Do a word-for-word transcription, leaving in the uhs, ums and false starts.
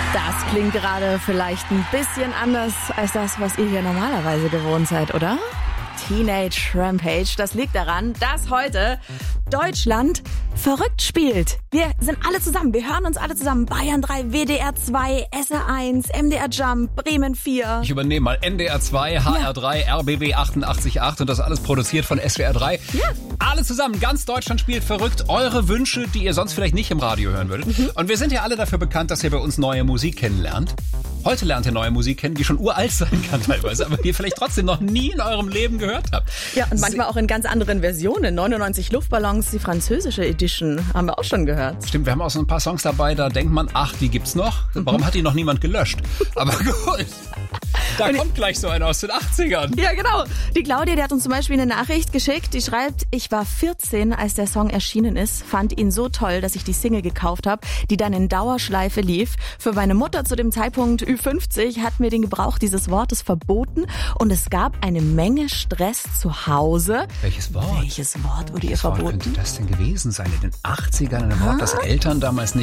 Das klingt gerade vielleicht ein bisschen anders als das, was ihr hier normalerweise gewohnt seid, oder? Teenage Rampage, das liegt daran, dass heute Deutschland verrückt spielt. Wir sind alle zusammen, wir hören uns alle zusammen. Bayern drei, W D R zwei, S R eins, M D R Jump, Bremen vier. Ich übernehme mal N D R zwei, H R drei, ja. R B B achtundachtzig Komma acht und das alles produziert von S W R drei. Ja. Alle zusammen, ganz Deutschland spielt verrückt. Eure Wünsche, die ihr sonst vielleicht nicht im Radio hören würdet. Mhm. Und wir sind ja alle dafür bekannt, dass ihr bei uns neue Musik kennenlernt. Heute lernt ihr neue Musik kennen, die schon uralt sein kann teilweise, aber ihr vielleicht trotzdem noch nie in eurem Leben gehört habt. Ja, und manchmal auch in ganz anderen Versionen. neunundneunzig Luftballons, die französische Edition, haben wir auch schon gehört. Stimmt, wir haben auch so ein paar Songs dabei, da denkt man, ach, die gibt's noch? Warum mhm. hat die noch niemand gelöscht? Aber gut. Da und kommt gleich so einer aus den achtzigern. Ja, genau. Die Claudia, die hat uns zum Beispiel eine Nachricht geschickt, die schreibt, ich war vierzehn, als der Song erschienen ist, fand ihn so toll, dass ich die Single gekauft habe, die dann in Dauerschleife lief. Für meine Mutter zu dem Zeitpunkt Ü fünfzig hat mir den Gebrauch dieses Wortes verboten und es gab eine Menge Stress zu Hause. Welches Wort? Welches Wort wurde ihr Welches verboten? Wort könnte das denn gewesen sein? In den achtzigern, ein Wort, das Eltern damals nicht